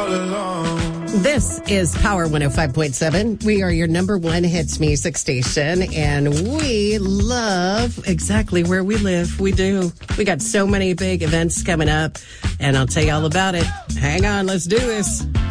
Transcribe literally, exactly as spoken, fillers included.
all alone. This is Power one oh five point seven. We are your number one hits music station, and we love exactly where we live. We do. We got so many big events coming up, and I'll tell you all about it. Hang on, let's do this.